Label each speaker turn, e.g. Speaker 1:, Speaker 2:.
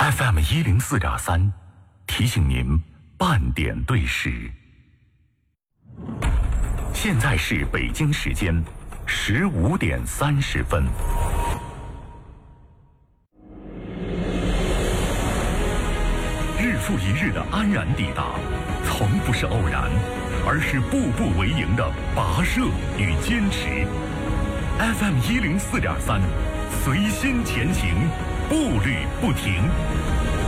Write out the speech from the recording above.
Speaker 1: FM104.3，提醒您半点对时。现在是北京时间15点30分。日复一日的安然抵达，从不是偶然，而是步步为营的跋涉与坚持。FM104.3，随心前行，步履不停。